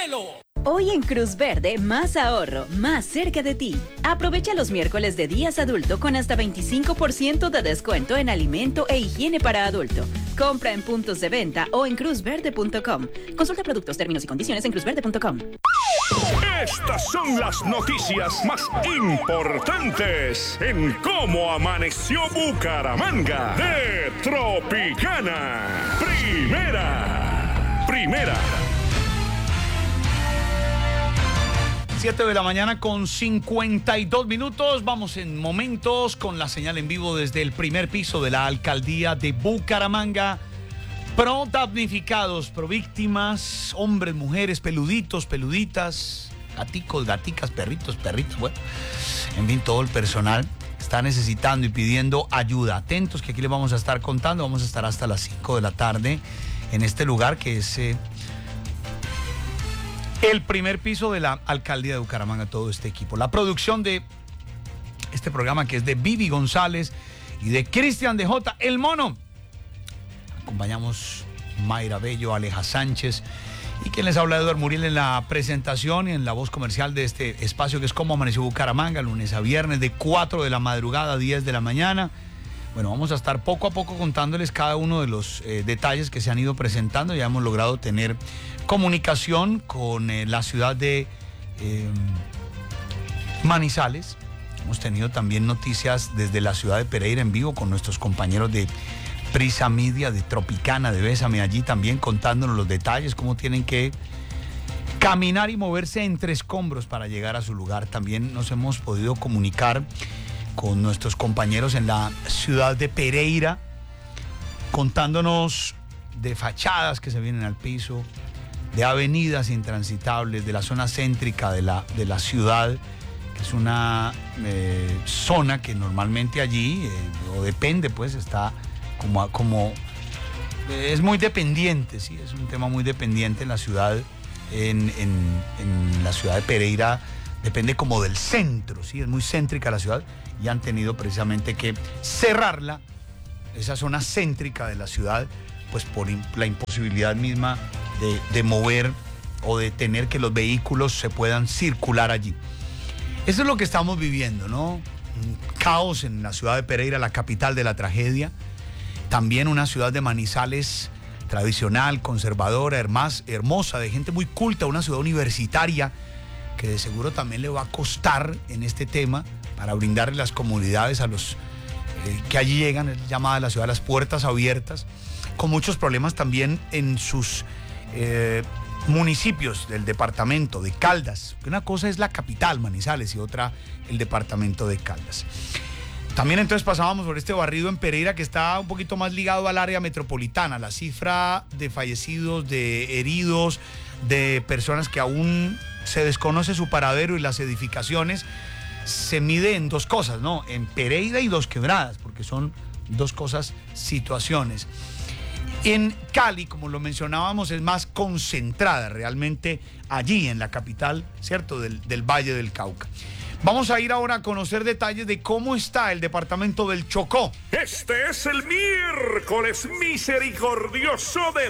cielo. Hoy en Cruz Verde, más ahorro, más cerca de ti. Aprovecha los miércoles de días adulto con hasta 25% de descuento en alimento e higiene para adulto. Compra en puntos de venta o en cruzverde.com. Consulta productos, términos y condiciones en cruzverde.com. Estas son las noticias más importantes en cómo amaneció Bucaramanga de Tropicana. Primera. 7 de la mañana con 52 minutos. Vamos en momentos con la señal en vivo desde el primer piso de la alcaldía de Bucaramanga. Pro damnificados, pro víctimas, hombres, mujeres, peluditos, peluditas, gaticos, gaticas, perritos, bueno, en fin, todo el personal está necesitando y pidiendo ayuda. Atentos que aquí les vamos a estar contando. Vamos a estar hasta las 5 de la tarde en este lugar que es el primer piso de la alcaldía de Bucaramanga, todo este equipo. La producción de este programa, que es de Vivi González y de Cristian de J. El Mono. Acompañamos Mayra Bello, Aleja Sánchez y quien les habla, Eduardo Muriel, en la presentación y en la voz comercial de este espacio que es Cómo Amaneció Bucaramanga, lunes a viernes de 4 de la madrugada a 10 de la mañana. Bueno, vamos a estar poco a poco contándoles cada uno de los detalles que se han ido presentando. Ya hemos logrado tener comunicación con la ciudad de Manizales. Hemos tenido también noticias desde la ciudad de Pereira en vivo con nuestros compañeros de Prisa Media, de Tropicana, de Bésame, allí también contándonos los detalles, cómo tienen que caminar y moverse entre escombros para llegar a su lugar. También nos hemos podido comunicar con nuestros compañeros en la ciudad de Pereira, contándonos de fachadas que se vienen al piso, de avenidas intransitables, de la zona céntrica de la ciudad, que es una zona que normalmente allí, o depende, pues, está como es muy dependiente, sí, es un tema muy dependiente en la ciudad, en la ciudad de Pereira, depende como del centro, sí, es muy céntrica la ciudad, y han tenido precisamente que cerrarla, esa zona céntrica de la ciudad, pues por la imposibilidad misma de mover o de tener que los vehículos se puedan circular allí. Eso es lo que estamos viviendo, ¿no? Un caos en la ciudad de Pereira, la capital de la tragedia. También una ciudad de Manizales tradicional, conservadora, hermosa, de gente muy culta, una ciudad universitaria que de seguro también le va a costar en este tema para brindarle las comunidades a los que allí llegan, es llamada la ciudad de las puertas abiertas, con muchos problemas también en sus municipios del departamento de Caldas. Una cosa es la capital, Manizales, y otra el departamento de Caldas. También entonces pasábamos por este barrido en Pereira que está un poquito más ligado al área metropolitana. La cifra de fallecidos, de heridos, de personas que aún se desconoce su paradero y las edificaciones, se mide en dos cosas, ¿no? En Pereira y Dos Quebradas, porque son dos cosas, situaciones. En Cali, como lo mencionábamos, es más concentrada realmente allí en la capital, ¿cierto? Del Valle del Cauca. Vamos a ir ahora a conocer detalles de cómo está el departamento del Chocó. Este es el miércoles misericordioso de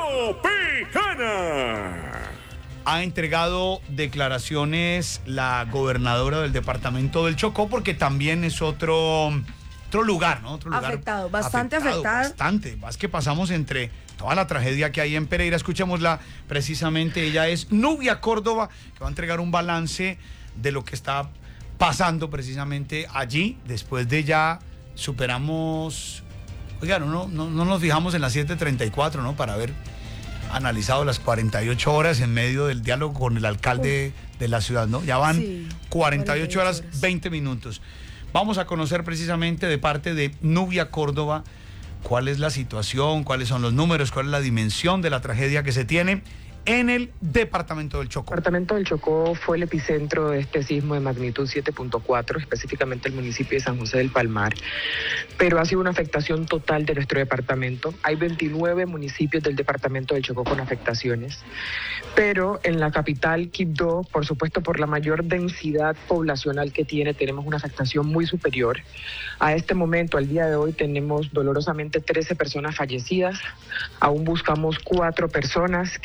Tropicana. Ha entregado declaraciones la gobernadora del departamento del Chocó, porque también es otro lugar, ¿no? Otro lugar afectado, bastante afectado. Bastante, más que pasamos entre toda la tragedia que hay en Pereira. Escuchémosla precisamente, ella es Nubia Córdoba, que va a entregar un balance de lo que está pasando precisamente allí, después de ya superamos, oigan, no nos fijamos en las 7:34, ¿no? Para haber analizado las 48 horas en medio del diálogo con el alcalde de la ciudad, ¿no? Ya van 48 horas, 20 minutos. Vamos a conocer precisamente de parte de Nubia Córdoba cuál es la situación, cuáles son los números, cuál es la dimensión de la tragedia que se tiene en el departamento del Chocó. El departamento del Chocó fue el epicentro de este sismo de magnitud 7.4, específicamente el municipio de San José del Palmar, pero ha sido una afectación total de nuestro departamento. Hay 29 municipios del departamento del Chocó con afectaciones, pero en la capital, Quibdó, por supuesto por la mayor densidad poblacional que tiene, tenemos una afectación muy superior. A este momento, al día de hoy, tenemos dolorosamente 13 personas fallecidas, aún buscamos 4 personas que están desaparecidas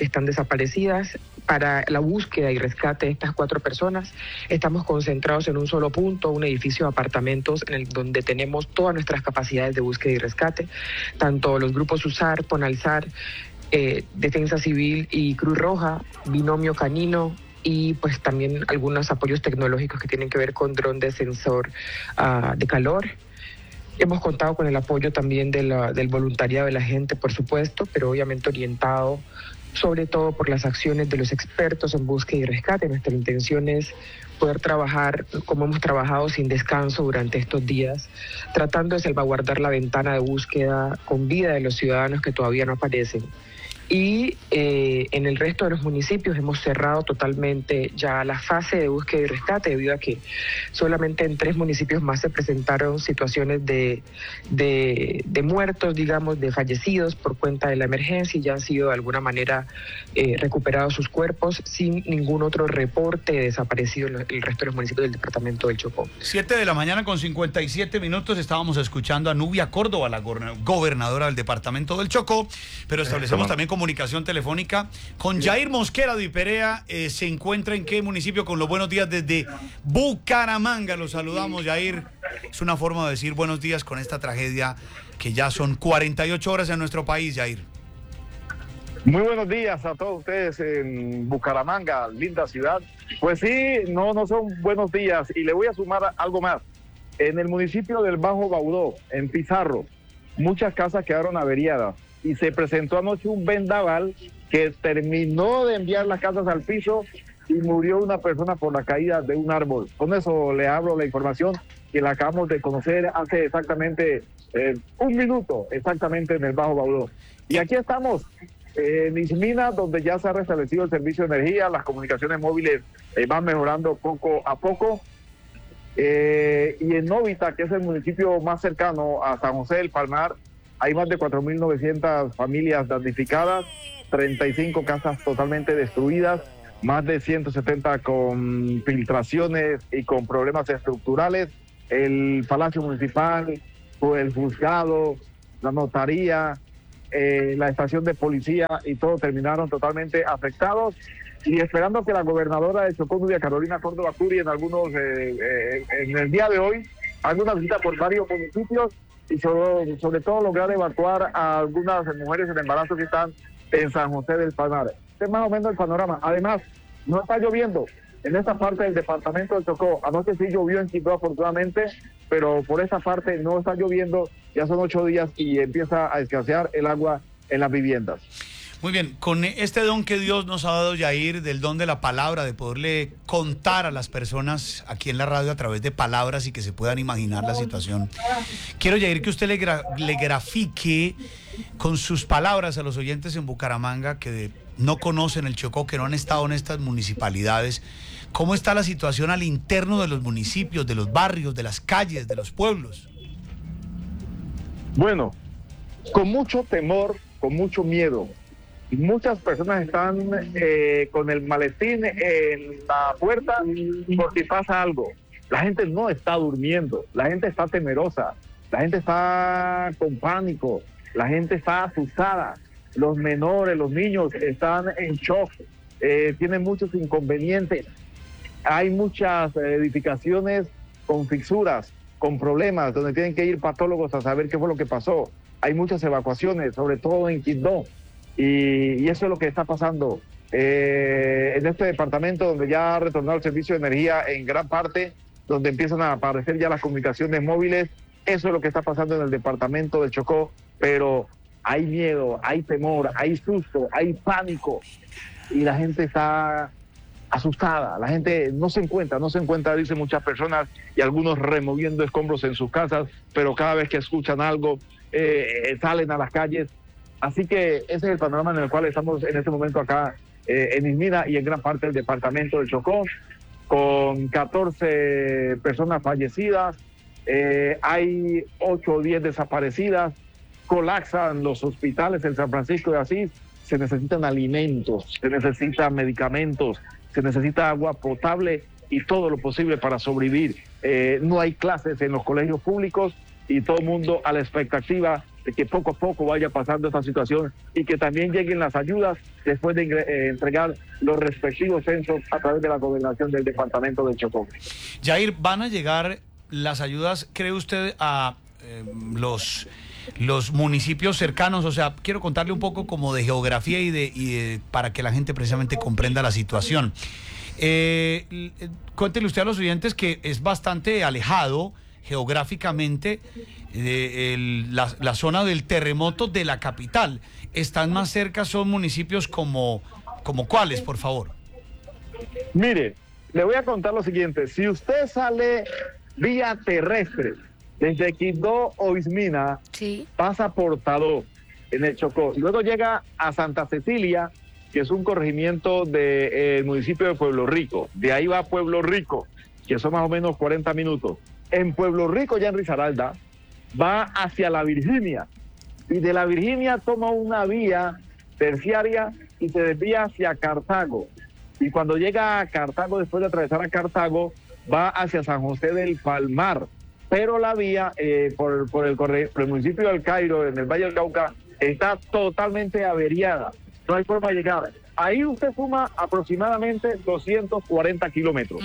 desaparecidas. Para la búsqueda y rescate de estas 4 personas, estamos concentrados en un solo punto, un edificio de apartamentos donde tenemos todas nuestras capacidades de búsqueda y rescate, tanto los grupos USAR, PONALSAR, Defensa Civil y Cruz Roja, binomio canino, y pues también algunos apoyos tecnológicos que tienen que ver con dron de sensor de calor. Hemos contado con el apoyo también del voluntariado de la gente, por supuesto, pero obviamente orientado sobre todo por las acciones de los expertos en búsqueda y rescate. Nuestra intención es poder trabajar como hemos trabajado sin descanso durante estos días, tratando de salvaguardar la ventana de búsqueda con vida de los ciudadanos que todavía no aparecen. Y en el resto de los municipios hemos cerrado totalmente ya la fase de búsqueda y rescate, debido a que solamente en 3 municipios más se presentaron situaciones de muertos, digamos, de fallecidos por cuenta de la emergencia, y ya han sido de alguna manera recuperados sus cuerpos sin ningún otro reporte de desaparecido en el resto de los municipios del departamento del Chocó. 7:57 a.m, estábamos escuchando a Nubia Córdoba, la gobernadora del departamento del Chocó, pero establecemos también comunicación telefónica con Yair Mosquera de Iperea. Se encuentra en qué municipio, con los buenos días desde Bucaramanga. Los saludamos, Yair. Es una forma de decir buenos días con esta tragedia que ya son 48 horas en nuestro país, Yair. Muy buenos días a todos ustedes en Bucaramanga, linda ciudad. Pues sí, no son buenos días, y le voy a sumar algo más. En el municipio del Bajo Baudó, en Pizarro, muchas casas quedaron averiadas, y se presentó anoche un vendaval que terminó de enviar las casas al piso y murió una persona por la caída de un árbol. Con eso le hablo la información que la acabamos de conocer hace exactamente 1 minuto, exactamente en el Bajo Baudó. Y aquí estamos en Ismina, donde ya se ha restablecido el servicio de energía, las comunicaciones móviles van mejorando poco a poco. Y en Novita, que es el municipio más cercano a San José del Palmar, hay más de 4.900 familias damnificadas, 35 casas totalmente destruidas, más de 170 con filtraciones y con problemas estructurales. El Palacio Municipal, el juzgado, la notaría, la estación de policía y todo terminaron totalmente afectados. Y esperando que la gobernadora de Chocó, Nubia Carolina Córdoba Curi, en el día de hoy, haga una visita por varios municipios, y sobre todo lograr evacuar a algunas mujeres en embarazo que están en San José del Palmar. Este es más o menos el panorama. Además, no está lloviendo en esta parte del departamento del Chocó. Anoche sí llovió en Quibdó, afortunadamente, pero por esta parte no está lloviendo. Ya son 8 días y empieza a escasear el agua en las viviendas. Muy bien, con este don que Dios nos ha dado, Yair, del don de la palabra, de poderle contar a las personas aquí en la radio a través de palabras y que se puedan imaginar la situación. Quiero, Yair, que usted le grafique con sus palabras a los oyentes en Bucaramanga que no conocen el Chocó, que no han estado en estas municipalidades, cómo está la situación al interno de los municipios, de los barrios, de las calles, de los pueblos. Bueno, con mucho temor, con mucho miedo. Muchas personas están con el maletín en la puerta por si pasa algo. La gente no está durmiendo, la gente está temerosa, la gente está con pánico, la gente está asustada. Los menores, los niños están en shock, tienen muchos inconvenientes. Hay muchas edificaciones con fisuras, con problemas, donde tienen que ir patólogos a saber qué fue lo que pasó. Hay muchas evacuaciones, sobre todo en Quibdó. Y eso es lo que está pasando en este departamento, donde ya ha retornado el servicio de energía en gran parte, donde empiezan a aparecer ya las comunicaciones móviles. Eso es lo que está pasando en el departamento del Chocó, pero hay miedo, hay temor, hay susto, hay pánico, y la gente está asustada. La gente no se encuentra, dicen muchas personas, y algunos removiendo escombros en sus casas, pero cada vez que escuchan algo salen a las calles. Así que ese es el panorama en el cual estamos en este momento acá en Ismina y en gran parte del departamento del Chocó, con 14 personas fallecidas, hay 8 o 10 desaparecidas, colapsan los hospitales en San Francisco de Asís, se necesitan alimentos, se necesitan medicamentos, se necesita agua potable y todo lo posible para sobrevivir. No hay clases en los colegios públicos y todo el mundo a la expectativa de que poco a poco vaya pasando esta situación y que también lleguen las ayudas después de entregar los respectivos censos a través de la gobernación del departamento del Chocó. Yair, ¿van a llegar las ayudas, cree usted, a los municipios cercanos? O sea, quiero contarle un poco como de geografía para que la gente precisamente comprenda la situación. Cuéntele usted a los oyentes que es bastante alejado geográficamente la zona del terremoto de la capital. ¿Están más cerca? ¿Son municipios como cuáles, por favor? Mire, le voy a contar lo siguiente. Si usted sale vía terrestre desde Quibdó o Ismina, sí, pasa por Tadó, en el Chocó, y luego llega a Santa Cecilia, que es un corregimiento del municipio de Pueblo Rico. De ahí va a Pueblo Rico, que son más o menos 40 minutos. En Pueblo Rico, ya en Risaralda, va hacia la Virginia, y de la Virginia toma una vía terciaria y se desvía hacia Cartago. Y cuando llega a Cartago, después de atravesar a Cartago, va hacia San José del Palmar. Pero la vía por el municipio del Cairo, en el Valle del Cauca, está totalmente averiada. No hay forma de llegar. Ahí usted suma aproximadamente 240 kilómetros.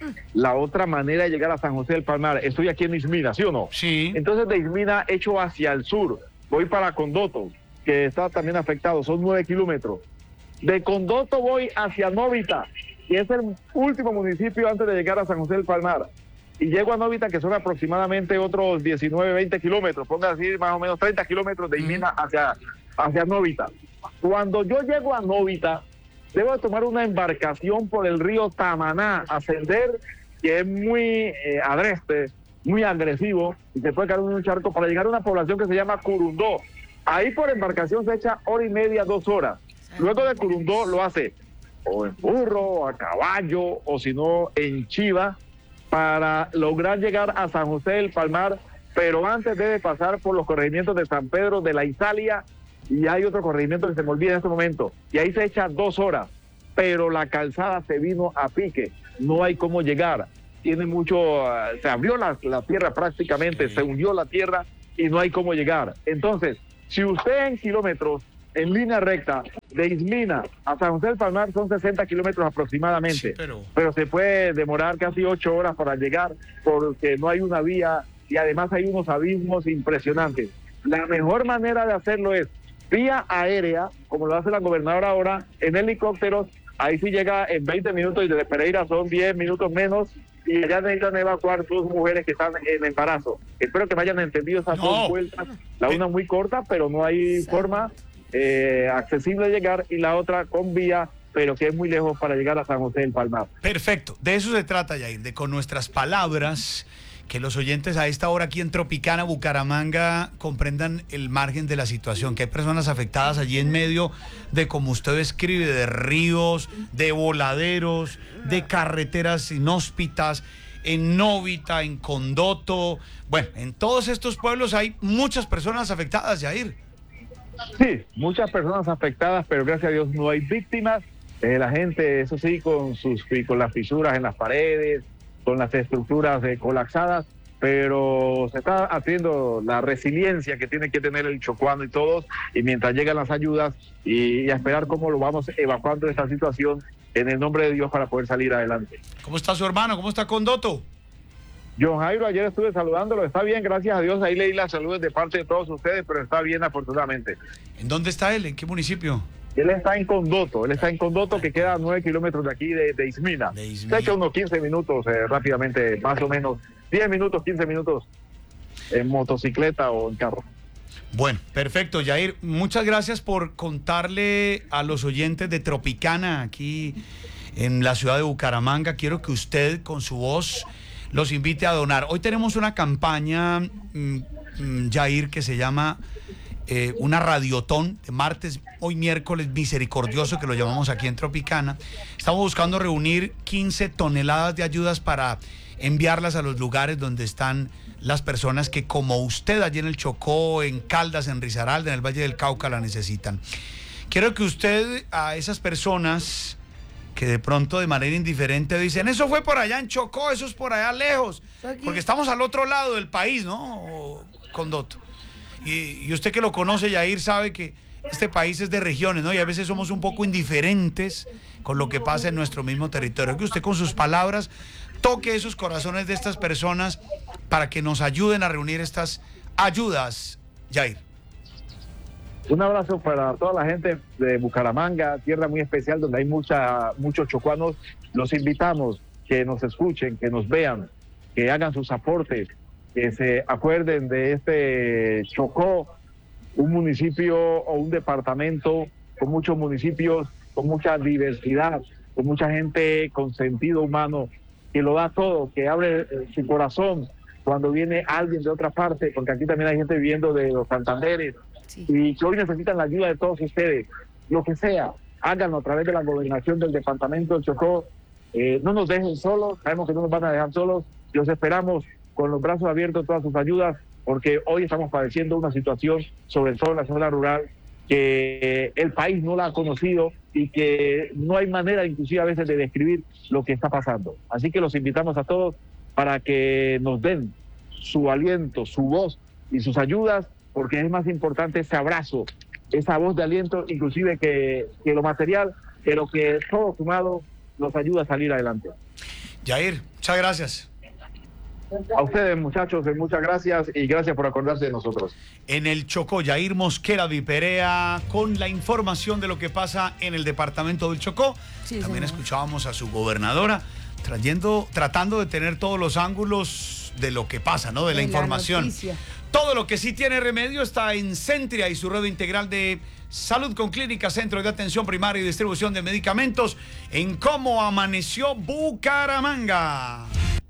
La otra manera de llegar a San José del Palmar, estoy aquí en Ismina, ¿sí o no? Sí. Entonces de Ismina echo hacia el sur, voy para Condoto, que está también afectado, son 9 kilómetros. De Condoto voy hacia Novita, que es el último municipio antes de llegar a San José del Palmar. Y llego a Novita, que son aproximadamente otros 19, 20 kilómetros, ponga así, más o menos 30 kilómetros de Ismina hacia Novita. Cuando yo llego a Novita, debo de tomar una embarcación por el río Tamaná, ascender, que es muy agreste, muy agresivo, y se puede caer en un charco para llegar a una población que se llama Curundó. Ahí por embarcación se echa 1:30, 2 horas. Luego de Curundó lo hace o en burro, o a caballo, o si no en chiva, para lograr llegar a San José del Palmar, pero antes debe pasar por los corregimientos de San Pedro de la Isalia, y hay otro corregimiento que se me olvida en este momento, y ahí se echa 2 horas, pero la calzada se vino a pique, no hay cómo llegar, tiene mucho, se abrió la tierra prácticamente, se hundió la tierra y no hay cómo llegar. Entonces, si usted en kilómetros, en línea recta, de Ismina a San José del Palmar son 60 kilómetros aproximadamente, sí, pero se puede demorar casi 8 horas para llegar porque no hay una vía y además hay unos abismos impresionantes. La mejor manera de hacerlo es vía aérea, como lo hace la gobernadora ahora, en helicópteros. Ahí sí llega en 20 minutos y desde Pereira son 10 minutos menos, y allá necesitan evacuar 2 mujeres que están en embarazo. Espero que me hayan entendido esas 2 vueltas, la una muy corta, pero no hay forma accesible de llegar, y la otra con vía, pero que es muy lejos para llegar a San José del Palmar. Perfecto, de eso se trata, Yair, de con nuestras palabras que los oyentes a esta hora aquí en Tropicana, Bucaramanga, comprendan el margen de la situación, que hay personas afectadas allí en medio de, como usted escribe, de ríos, de voladeros, de carreteras inhóspitas, en Novita, en Condoto, bueno, en todos estos pueblos hay muchas personas afectadas, Yair. Sí, muchas personas afectadas, pero gracias a Dios no hay víctimas. La gente, eso sí, con las fisuras en las paredes, con las estructuras colapsadas, pero se está haciendo la resiliencia que tiene que tener el chocuano y todos, y mientras llegan las ayudas y a esperar cómo lo vamos evacuando de esta situación en el nombre de Dios para poder salir adelante. ¿Cómo está su hermano? ¿Cómo está Condoto? John Jairo, ayer estuve saludándolo, está bien, gracias a Dios, ahí leí las saludos de parte de todos ustedes, pero está bien afortunadamente. ¿En dónde está él? ¿En qué municipio? Él está en Condoto, que queda a 9 kilómetros de aquí de Ismina. Se ha hecho unos 15 minutos rápidamente, más o menos, 10 minutos, 15 minutos en motocicleta o en carro. Bueno, perfecto, Yair. Muchas gracias por contarle a los oyentes de Tropicana aquí en la ciudad de Bucaramanga. Quiero que usted con su voz los invite a donar. Hoy tenemos una campaña, Yair, que se llama una radiotón de martes, hoy miércoles misericordioso, que lo llamamos aquí en Tropicana. Estamos buscando reunir 15 toneladas de ayudas para enviarlas a los lugares donde están las personas que, como usted, allí en el Chocó, en Caldas, en Risaralda, en el Valle del Cauca, la necesitan. Quiero que usted, a esas personas que de pronto de manera indiferente dicen, eso fue por allá en Chocó, eso es por allá lejos, porque estamos al otro lado del país, ¿no, Condoto? Y usted que lo conoce, Yair, sabe que este país es de regiones, ¿no? Y a veces somos un poco indiferentes con lo que pasa en nuestro mismo territorio. Que usted con sus palabras toque esos corazones de estas personas para que nos ayuden a reunir estas ayudas, Yair. Un abrazo para toda la gente de Bucaramanga, tierra muy especial donde hay muchos chocuanos. Los invitamos que nos escuchen, que nos vean, que hagan sus aportes, que se acuerden de este Chocó, un municipio o un departamento con muchos municipios, con mucha diversidad, con mucha gente con sentido humano, que lo da todo, que abre su corazón cuando viene alguien de otra parte, porque aquí también hay gente viviendo de los Santanderes, sí, y que hoy necesitan la ayuda de todos ustedes. Lo que sea, háganlo a través de la gobernación del departamento del Chocó. No nos dejen solos, sabemos que no nos van a dejar solos, los esperamos con los brazos abiertos, todas sus ayudas, porque hoy estamos padeciendo una situación, sobre todo en la zona rural, que el país no la ha conocido y que no hay manera inclusive a veces de describir lo que está pasando. Así que los invitamos a todos para que nos den su aliento, su voz y sus ayudas, porque es más importante ese abrazo, esa voz de aliento, inclusive que lo material, pero que todo sumado nos ayuda a salir adelante. Yair, muchas gracias. A ustedes, muchachos, muchas gracias y gracias por acordarse de nosotros. En el Chocó, Yair Mosquera Viperea con la información de lo que pasa en el departamento del Chocó. Sí, también escuchábamos a su gobernadora tratando de tener todos los ángulos de lo que pasa, ¿no? De la información. Todo lo que sí tiene remedio está en Centria y su red integral de salud con clínica, centro de atención primaria y distribución de medicamentos en Cómo Amaneció Bucaramanga.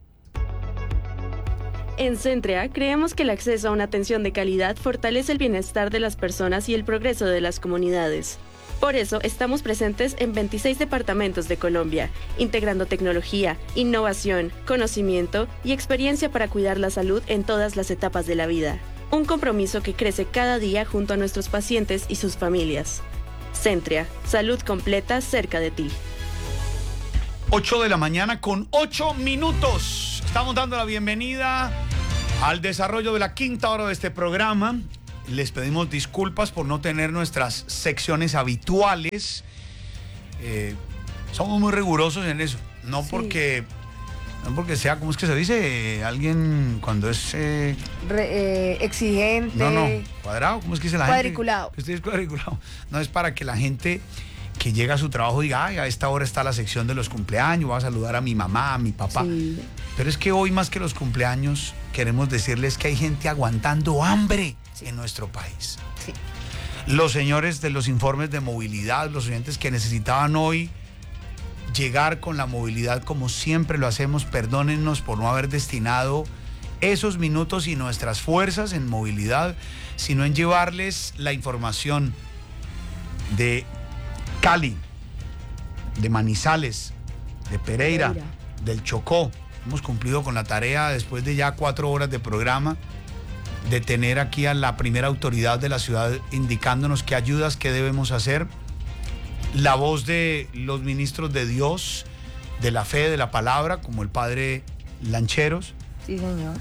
En Centria, creemos que el acceso a una atención de calidad fortalece el bienestar de las personas y el progreso de las comunidades. Por eso, estamos presentes en 26 departamentos de Colombia, integrando tecnología, innovación, conocimiento y experiencia para cuidar la salud en todas las etapas de la vida. Un compromiso que crece cada día junto a nuestros pacientes y sus familias. Centria, salud completa cerca de ti. 8 de la mañana con 8 minutos. Estamos dando la bienvenida al desarrollo de la quinta hora de este programa. Les pedimos disculpas por no tener nuestras secciones habituales. Somos muy rigurosos en eso. No porque sea, ¿cómo es que se dice? Alguien cuando es... exigente. No, cuadrado, ¿cómo es que dice la gente? Cuadriculado. Usted es cuadriculado. No, es para que la gente que llega a su trabajo diga, ay, a esta hora está la sección de los cumpleaños, voy a saludar a mi mamá, a mi papá. Sí. Pero es que hoy, más que los cumpleaños, queremos decirles que hay gente aguantando hambre en nuestro país. Sí. Los señores de los informes de movilidad, los oyentes que necesitaban hoy llegar con la movilidad como siempre lo hacemos, perdónennos por no haber destinado esos minutos y nuestras fuerzas en movilidad, sino en llevarles la información de Cali, de Manizales, de Pereira, del Chocó. Hemos cumplido con la tarea, después de ya 4 horas de programa, de tener aquí a la primera autoridad de la ciudad indicándonos qué ayudas, qué debemos hacer. La voz de los ministros de Dios, de la fe, de la palabra, como el padre Lancheros. Sí, señor.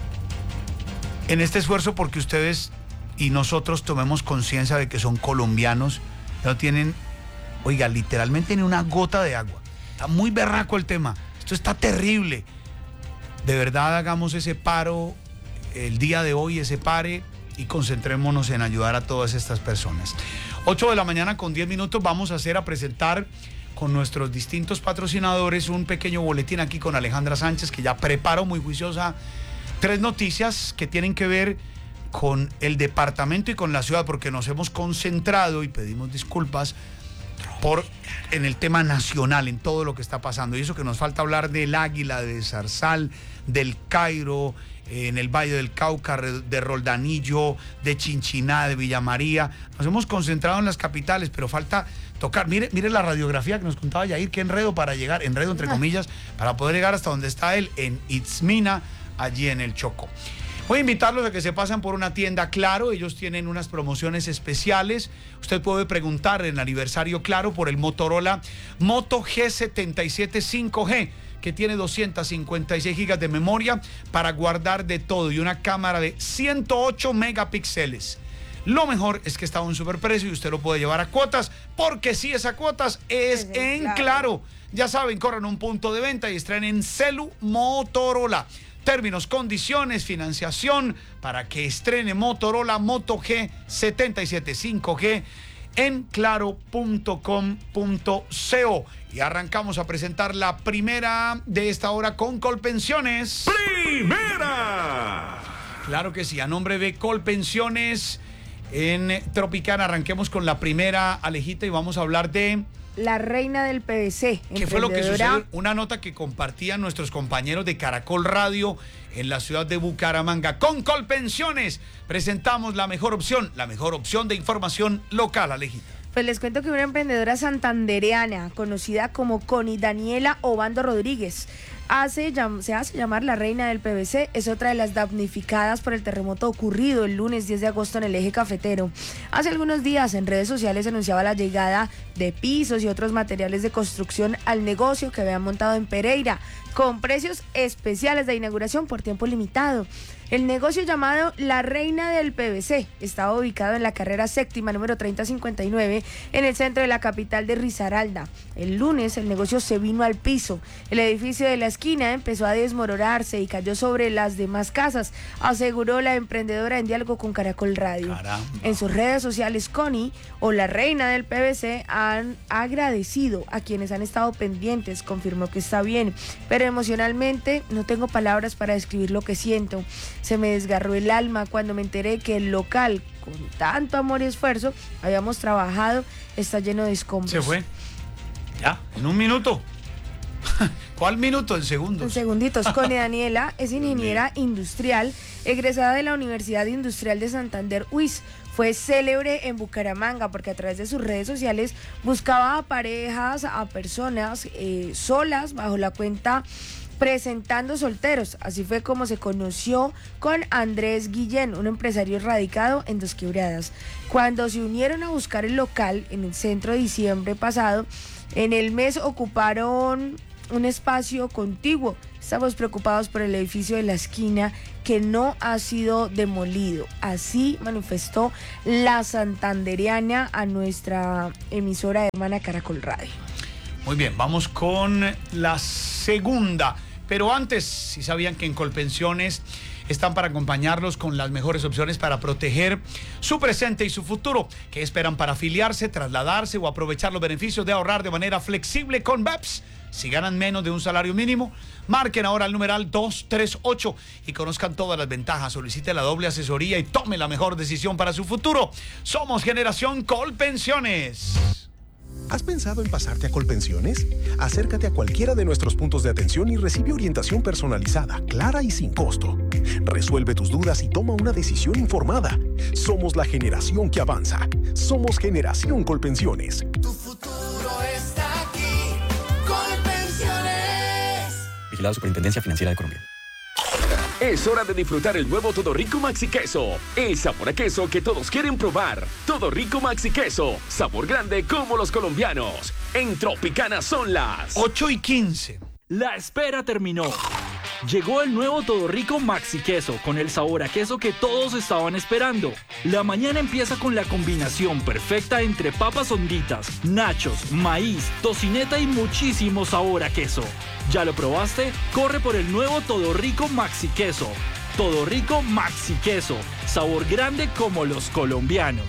En este esfuerzo porque ustedes y nosotros tomemos conciencia de que son colombianos, no tienen, oiga, literalmente ni una gota de agua. Está muy berraco el tema. Esto está terrible. De verdad, hagamos ese paro el día de hoy, ese pare, y concentrémonos en ayudar a todas estas personas. 8 de la mañana con 10 minutos vamos a presentar con nuestros distintos patrocinadores un pequeño boletín aquí con Alejandra Sánchez, que ya preparó muy juiciosa 3 noticias que tienen que ver con el departamento y con la ciudad, porque nos hemos concentrado, y pedimos disculpas, en el tema nacional, en todo lo que está pasando. Y eso que nos falta hablar del Águila, de Zarzal, del Cairo, en el Valle del Cauca, de Roldanillo, de Chinchiná, de Villa María. Nos hemos concentrado en las capitales, pero falta tocar. Mire la radiografía que nos contaba Yair, qué enredo para llegar, enredo entre comillas, para poder llegar hasta donde está él, en Itzmina, allí en el Chocó. Voy a invitarlos a que se pasen por una tienda Claro. Ellos tienen unas promociones especiales. Usted puede preguntar en el aniversario Claro por el Motorola Moto G77 5G, que tiene 256 gigas de memoria para guardar de todo y una cámara de 108 megapíxeles. Lo mejor es que está a un superprecio y usted lo puede llevar a cuotas, porque si es a cuotas es en Claro. Ya saben, corran a un punto de venta y estrenen Celu Motorola. Términos, condiciones, financiación para que estrene Motorola Moto G 77 5G en claro.com.co. Y arrancamos a presentar la primera de esta hora con Colpensiones. ¡Primera! Claro que sí, a nombre de Colpensiones en Tropicana. Arranquemos con la primera, Alejita, y vamos a hablar de... La reina del PVC. ¿Qué fue lo que sucedió? Una nota que compartían nuestros compañeros de Caracol Radio en la ciudad de Bucaramanga. Con Colpensiones presentamos la mejor opción de información local, Alejita. Pues les cuento que una emprendedora santandereana, conocida como Connie Daniela Obando Rodríguez, se hace llamar la reina del PVC. Es otra de las damnificadas por el terremoto ocurrido el lunes 10 de agosto en el eje cafetero. Hace algunos días en redes sociales se anunciaba la llegada de pisos y otros materiales de construcción al negocio que habían montado en Pereira, con precios especiales de inauguración por tiempo limitado. El negocio llamado La Reina del PVC estaba ubicado en la carrera séptima número 3059 en el centro de la capital de Risaralda. El lunes el negocio se vino al piso. El edificio de la esquina empezó a desmoronarse y cayó sobre las demás casas, aseguró la emprendedora en diálogo con Caracol Radio. Caramba. En sus redes sociales, Connie, o La Reina del PVC, han agradecido a quienes han estado pendientes. Confirmó que está bien, pero emocionalmente no tengo palabras para describir lo que siento. Se me desgarró el alma cuando me enteré que el local, con tanto amor y esfuerzo, habíamos trabajado, está lleno de escombros. Se fue. Ya, en un minuto. ¿Cuál minuto? En segundos. En segunditos. Connie Daniela es ingeniera industrial, egresada de la Universidad Industrial de Santander, UIS. Fue célebre en Bucaramanga porque a través de sus redes sociales buscaba a parejas, a personas solas bajo la cuenta Presentando Solteros. Así fue como se conoció con Andrés Guillén, un empresario radicado en Dos Quebradas. Cuando se unieron a buscar el local en el centro de diciembre pasado, en el mes ocuparon un espacio contiguo. Estamos preocupados por el edificio de la esquina que no ha sido demolido. Así manifestó la santandereana a nuestra emisora hermana Caracol Radio. Muy bien, vamos con la segunda. Pero antes, si sabían que en Colpensiones están para acompañarlos con las mejores opciones para proteger su presente y su futuro. ¿Qué esperan para afiliarse, trasladarse o aprovechar los beneficios de ahorrar de manera flexible con BEPS? Si ganan menos de un salario mínimo, marquen ahora el numeral 238 y conozcan todas las ventajas. Solicite la doble asesoría y tome la mejor decisión para su futuro. Somos Generación Colpensiones. ¿Has pensado en pasarte a Colpensiones? Acércate a cualquiera de nuestros puntos de atención y recibe orientación personalizada, clara y sin costo. Resuelve tus dudas y toma una decisión informada. Somos la generación que avanza. Somos Generación Colpensiones. Tu futuro está aquí. Colpensiones. Vigilado Superintendencia Financiera de Colombia. Es hora de disfrutar el nuevo Todo Rico Maxi Queso. El sabor a queso que todos quieren probar. Todo Rico Maxi Queso. Sabor grande como los colombianos. En Tropicana son las 8:15. La espera terminó. Llegó el nuevo Todo Rico Maxi Queso con el sabor a queso que todos estaban esperando. La mañana empieza con la combinación perfecta entre papas honditas, nachos, maíz, tocineta y muchísimo sabor a queso. ¿Ya lo probaste? Corre por el nuevo Todo Rico Maxi Queso. Todo Rico Maxi Queso. Sabor grande como los colombianos.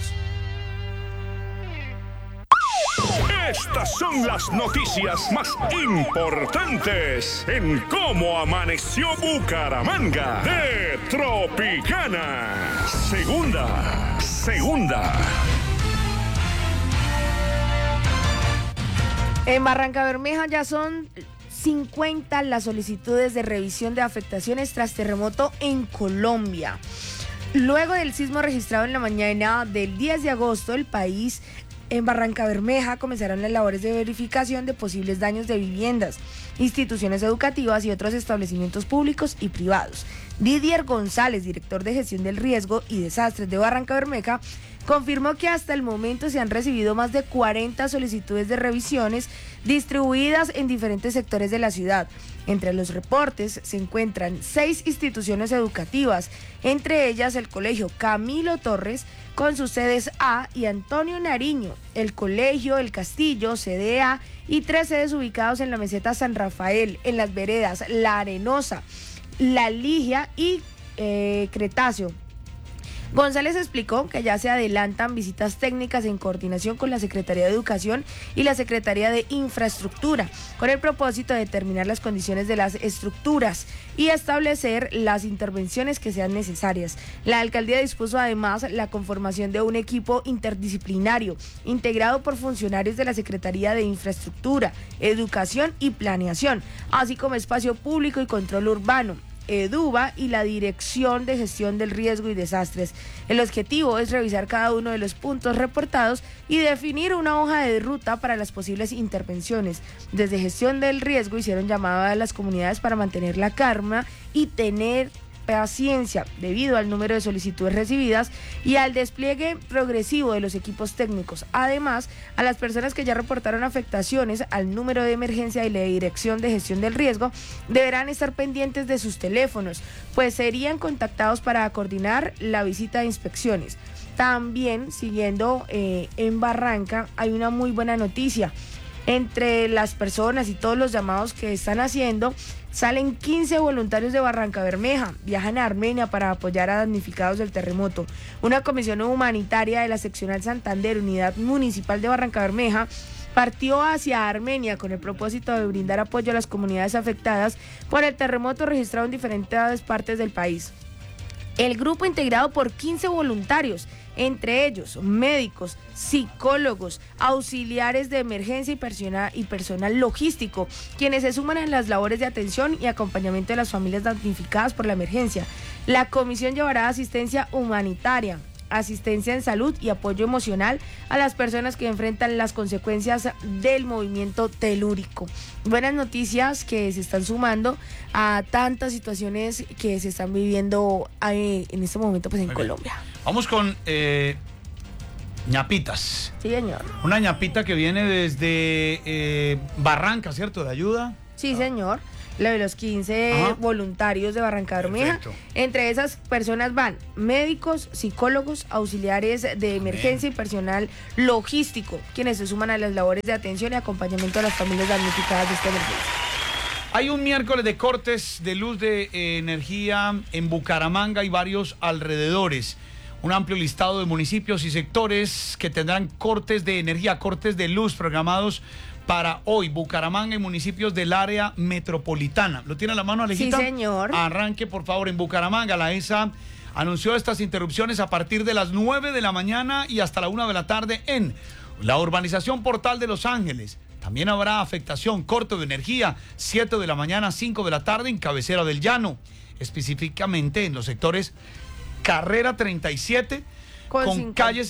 Estas son las noticias más importantes en Cómo Amaneció Bucaramanga de Tropicana. Segunda. En Barrancabermeja ya son 50 las solicitudes de revisión de afectaciones tras terremoto en Colombia. Luego del sismo registrado en la mañana del 10 de agosto, el país en Barrancabermeja comenzaron las labores de verificación de posibles daños de viviendas, instituciones educativas y otros establecimientos públicos y privados. Didier González, director de Gestión del Riesgo y Desastres de Barrancabermeja, confirmó que hasta el momento se han recibido más de 40 solicitudes de revisiones distribuidas en diferentes sectores de la ciudad. Entre los reportes se encuentran 6 instituciones educativas, entre ellas el Colegio Camilo Torres, con sus sedes A y Antonio Nariño, el Colegio El Castillo, sede A, y 3 sedes ubicados en la meseta San Rafael, en las veredas La Arenosa, La Ligia y Cretáceo. González explicó que ya se adelantan visitas técnicas en coordinación con la Secretaría de Educación y la Secretaría de Infraestructura, con el propósito de determinar las condiciones de las estructuras y establecer las intervenciones que sean necesarias. La alcaldía dispuso además la conformación de un equipo interdisciplinario integrado por funcionarios de la Secretaría de Infraestructura, Educación y Planeación, así como Espacio Público y Control Urbano, EDUBA y la Dirección de Gestión del Riesgo y Desastres. El objetivo es revisar cada uno de los puntos reportados y definir una hoja de ruta para las posibles intervenciones. Desde Gestión del Riesgo hicieron llamada a las comunidades para mantener la calma y tener paciencia debido al número de solicitudes recibidas y al despliegue progresivo de los equipos técnicos. Además, a las personas que ya reportaron afectaciones al número de emergencia y la Dirección de Gestión del Riesgo deberán estar pendientes de sus teléfonos, pues serían contactados para coordinar la visita de inspecciones. También, siguiendo en Barranca, hay una muy buena noticia. Entre las personas y todos los llamados que están haciendo, salen 15 voluntarios de Barrancabermeja, viajan a Armenia para apoyar a damnificados del terremoto. Una comisión humanitaria de la Seccional Santander, Unidad Municipal de Barrancabermeja, partió hacia Armenia con el propósito de brindar apoyo a las comunidades afectadas por el terremoto registrado en diferentes partes del país. El grupo, integrado por 15 voluntarios, entre ellos médicos, psicólogos, auxiliares de emergencia y personal logístico, quienes se suman en las labores de atención y acompañamiento de las familias damnificadas por la emergencia. La comisión llevará asistencia humanitaria, asistencia en salud y apoyo emocional a las personas que enfrentan las consecuencias del movimiento telúrico. Buenas noticias que se están sumando a tantas situaciones que se están viviendo en este momento pues en Colombia. Vamos con ñapitas. Sí, señor. Una ñapita que viene desde Barranca, ¿cierto? ¿De ayuda? Sí, señor. Lo de los 15 voluntarios de Barrancabermeja. Perfecto. Entre esas personas van médicos, psicólogos, auxiliares de emergencia y personal logístico, quienes se suman a las labores de atención y acompañamiento a las familias damnificadas de esta emergencia. Hay un miércoles de cortes de luz de energía en Bucaramanga y varios alrededores. Un amplio listado de municipios y sectores que tendrán cortes de energía, cortes de luz programados para hoy. Bucaramanga y municipios del área metropolitana. ¿Lo tiene a la mano, Alejita? Sí, señor. Arranque, por favor, en Bucaramanga. La ESA anunció estas interrupciones a partir de las 9 de la mañana y hasta la 1 de la tarde en la urbanización Portal de Los Ángeles. También habrá afectación, corte de energía, 7 de la mañana, 5 de la tarde en Cabecera del Llano. Específicamente en los sectores Carrera 37 con calle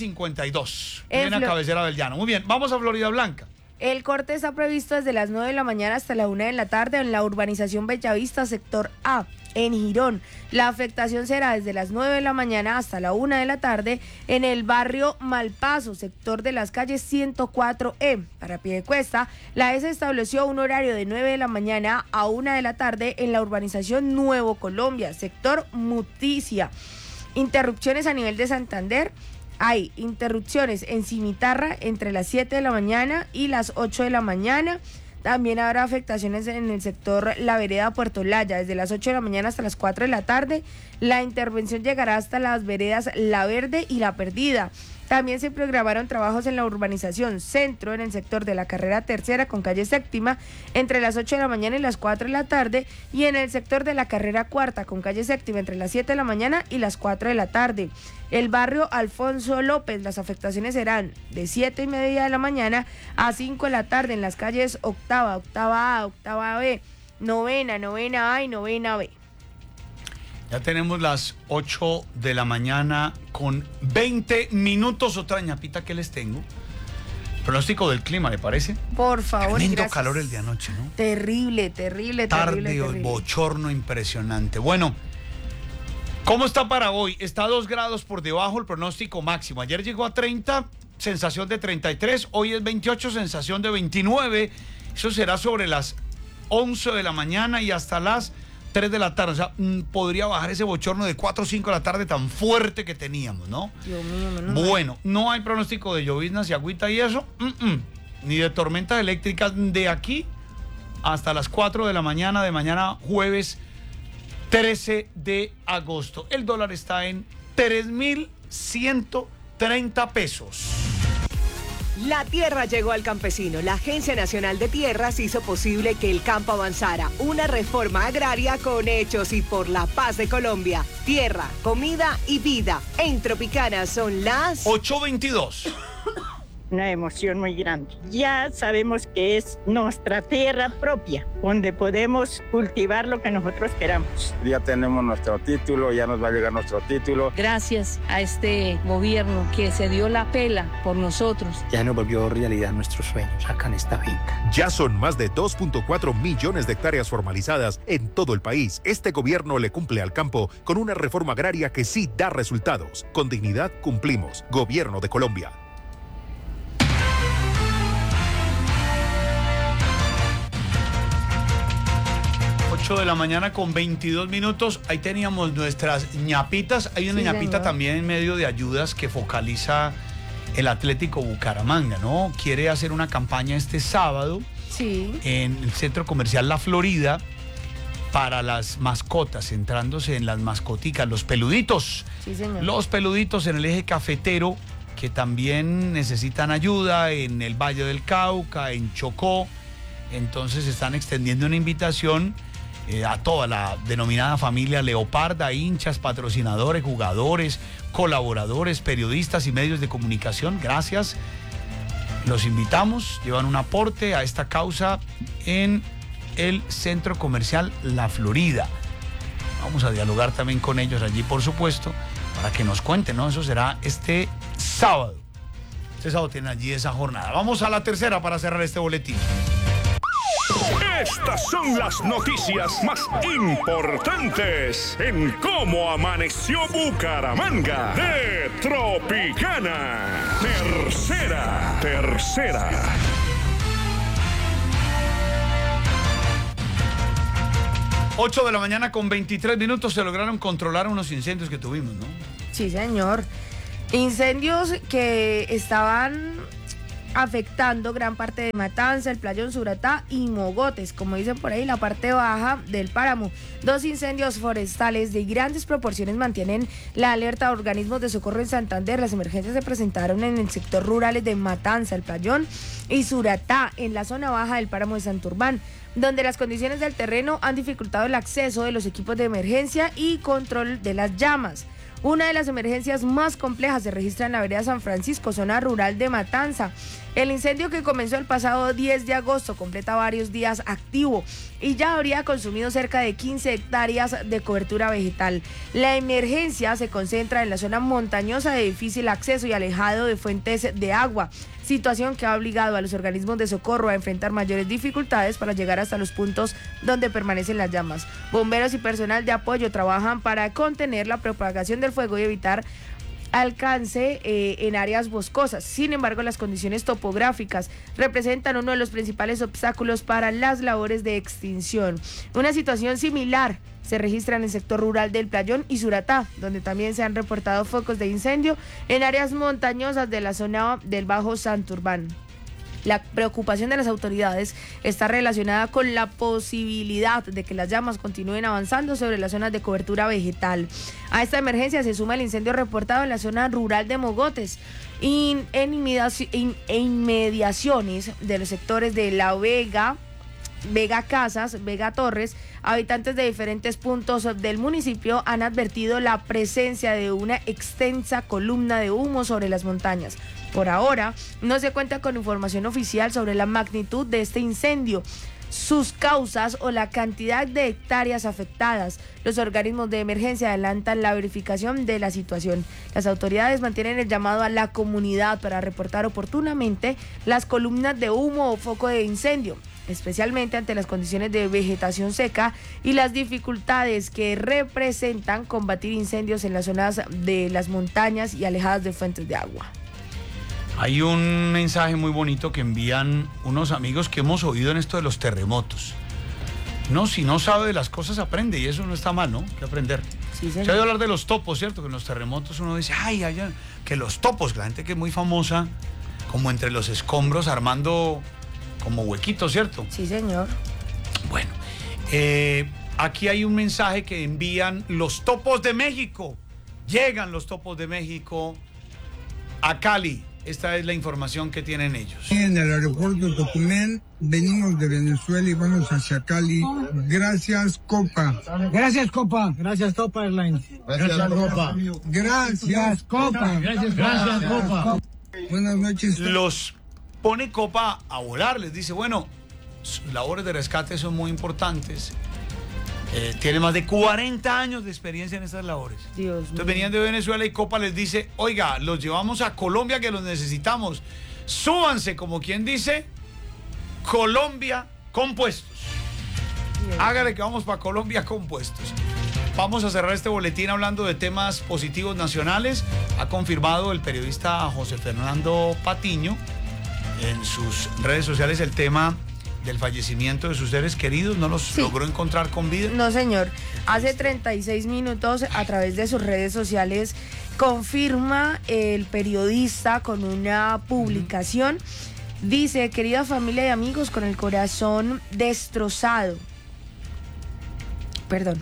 52. En la Cabecera del Llano. Muy bien, vamos a Florida Blanca. El corte está previsto desde las 9 de la mañana hasta la 1 de la tarde en la urbanización Bellavista, sector A, en Girón. La afectación será desde las 9 de la mañana hasta la 1 de la tarde en el barrio Malpaso, sector de las calles 104E. Para Piedecuesta, la ESA estableció un horario de 9 de la mañana a 1 de la tarde en la urbanización Nuevo Colombia, sector Muticia. Interrupciones a nivel de Santander. Hay interrupciones en Cimitarra entre las 7 de la mañana y las 8 de la mañana. También habrá afectaciones en el sector La Vereda Puerto Laya, desde las 8 de la mañana hasta las 4 de la tarde. La intervención llegará hasta las veredas La Verde y La Perdida. También se programaron trabajos en la urbanización Centro, en el sector de la Carrera Tercera con calle Séptima, entre las 8 de la mañana y las 4 de la tarde, y en el sector de la Carrera Cuarta con calle Séptima, entre las 7 de la mañana y las 4 de la tarde. El barrio Alfonso López, las afectaciones serán de 7:30 de la mañana a 5 de la tarde en las calles Octava, Octava A, Octava B, Novena, Novena A y Novena B. Ya tenemos las 8 de la mañana con 20 minutos. Otra ñapita que les tengo. Pronóstico del clima, ¿le parece? Por favor, tremendo gracias. Calor el de anoche, ¿no? Terrible, terrible, Tarde, terrible. bochorno impresionante. Bueno, ¿Cómo está para hoy? Está a 2 grados por debajo el pronóstico máximo. Ayer llegó a 30, sensación de 33. Hoy es 28, sensación de 29. Eso será sobre las 11 de la mañana y hasta las 3 de la tarde. O sea, podría bajar ese bochorno de 4 o 5 de la tarde tan fuerte que teníamos, ¿no? Dios mío, menos mal. Bueno, no hay pronóstico de lloviznas y agüita y eso. Ni de tormentas eléctricas de aquí hasta las 4 de la mañana de mañana jueves 13 de agosto. El dólar está en 3.130 pesos. La tierra llegó al campesino. La Agencia Nacional de Tierras hizo posible que el campo avanzara. Una reforma agraria con hechos y por la paz de Colombia. Tierra, comida y vida. En Tropicana son las 8:22. Una emoción muy grande. Ya sabemos que es nuestra tierra propia, donde podemos cultivar lo que nosotros queramos. Ya tenemos nuestro título, ya nos va a llegar nuestro título. Gracias a este gobierno que se dio la pela por nosotros. Ya nos volvió realidad nuestros sueños acá en esta finca. Ya son más de 2.4 millones de hectáreas formalizadas en todo el país. Este gobierno le cumple al campo con una reforma agraria que sí da resultados. Con dignidad cumplimos. Gobierno de Colombia. 8 de la mañana con 22 minutos. Ahí teníamos nuestras ñapitas. Hay una ñapita señor. también en medio de ayudas que focaliza el Atlético Bucaramanga, ¿no? Quiere hacer una campaña este sábado en el Centro Comercial La Florida para las mascotas, centrándose en las mascoticas, los peluditos. Sí, señor. Los peluditos en el eje cafetero que también necesitan ayuda en el Valle del Cauca, en Chocó. Entonces están extendiendo una invitación a toda la denominada familia Leoparda, hinchas, patrocinadores, jugadores, colaboradores, periodistas y medios de comunicación. Gracias. Los invitamos, llevan un aporte a esta causa en el Centro Comercial La Florida. Vamos a dialogar también con ellos allí, por supuesto, para que nos cuenten, ¿no? Eso será este sábado. Este sábado tienen allí esa jornada. Vamos a la tercera para cerrar este boletín. Estas son las noticias más importantes en Cómo Amaneció Bucaramanga de Tropicana. Tercera. 8 de la mañana con 23 minutos. Se lograron controlar unos incendios que tuvimos, ¿no? Sí, señor. Incendios que estaban afectando gran parte de Matanza, el Playón, Suratá y Mogotes, como dicen por ahí, la parte baja del páramo. 2 incendios forestales de grandes proporciones mantienen la alerta a organismos de socorro en Santander. Las emergencias se presentaron en el sector rural de Matanza, el Playón y Suratá, en la zona baja del páramo de Santurbán, donde las condiciones del terreno han dificultado el acceso de los equipos de emergencia y control de las llamas. Una de las emergencias más complejas se registra en la vereda San Francisco, zona rural de Matanza. El incendio, que comenzó el pasado 10 de agosto, completa varios días activo y ya habría consumido cerca de 15 hectáreas de cobertura vegetal. La emergencia se concentra en la zona montañosa de difícil acceso y alejado de fuentes de agua, situación que ha obligado a los organismos de socorro a enfrentar mayores dificultades para llegar hasta los puntos donde permanecen las llamas. Bomberos y personal de apoyo trabajan para contener la propagación del fuego y evitar alcance en áreas boscosas. Sin embargo, las condiciones topográficas representan uno de los principales obstáculos para las labores de extinción. Una situación similar se registra en el sector rural del Playón y Suratá, donde también se han reportado focos de incendio en áreas montañosas de la zona del Bajo Santurbán. La preocupación de las autoridades está relacionada con la posibilidad de que las llamas continúen avanzando sobre las zonas de cobertura vegetal. A esta emergencia se suma el incendio reportado en la zona rural de Mogotes y en inmediaciones de los sectores de La Vega, Vega Casas, Vega Torres. Habitantes de diferentes puntos del municipio han advertido la presencia de una extensa columna de humo sobre las montañas. Por ahora, no se cuenta con información oficial sobre la magnitud de este incendio, sus causas o la cantidad de hectáreas afectadas. Los organismos de emergencia adelantan la verificación de la situación. Las autoridades mantienen el llamado a la comunidad para reportar oportunamente las columnas de humo o foco de incendio. especialmente ante las condiciones de vegetación seca y las dificultades que representan combatir incendios en las zonas de las montañas y alejadas de fuentes de agua. Hay un mensaje muy bonito que envían unos amigos que hemos oído en esto de los terremotos. No, si no sabe de las cosas aprende y eso no está mal, ¿no? Hay que aprender. Sí, Se ha oído hablar de los topos, ¿cierto? Que en los terremotos uno dice, ay, que los topos, la gente que es muy famosa, como entre los escombros armando como huequitos, ¿cierto? Sí, señor. Bueno, aquí hay un mensaje que envían los topos de México. Llegan los topos de México a Cali. Esta es la información que tienen ellos. En el aeropuerto de Tocumen, venimos de Venezuela y vamos hacia Cali. Gracias, Copa. Gracias, Copa. Gracias, Copa Airlines. Gracias, Copa. Gracias, Copa. Gracias, Copa. Buenas noches. Los pone Copa a volar, les dice, bueno, sus labores de rescate son muy importantes. Tiene más de 40 años de experiencia en estas labores. Entonces venían de Venezuela y Copa les dice, oiga, los llevamos a Colombia que los necesitamos. Súbanse, como quien dice, Colombia compuestos. Hágale que vamos para Colombia compuestos. Vamos a cerrar este boletín hablando de temas positivos nacionales. Ha confirmado el periodista José Fernando Patiño en sus redes sociales el tema del fallecimiento de sus seres queridos. ¿No los logró encontrar con vida? No, señor. Hace 36 minutos, a través de sus redes sociales, confirma el periodista con una publicación. Dice, querida familia y amigos, con el corazón destrozado. Perdón.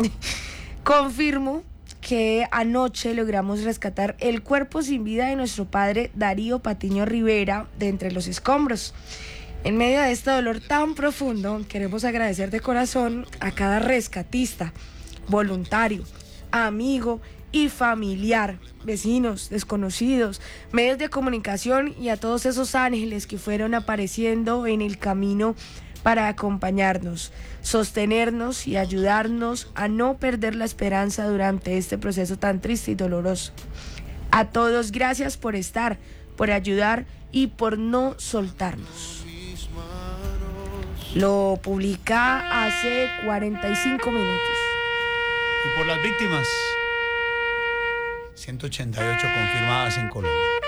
Confirmo que anoche logramos rescatar el cuerpo sin vida de nuestro padre Darío Patiño Rivera de entre los escombros. En medio de este dolor tan profundo, queremos agradecer de corazón a cada rescatista, voluntario, amigo y familiar, vecinos, desconocidos, medios de comunicación y a todos esos ángeles que fueron apareciendo en el camino para acompañarnos, sostenernos y ayudarnos a no perder la esperanza durante este proceso tan triste y doloroso. A todos, gracias por estar, por ayudar y por no soltarnos. Lo publica hace 45 minutos. Y por las víctimas, 188 confirmadas en Colombia.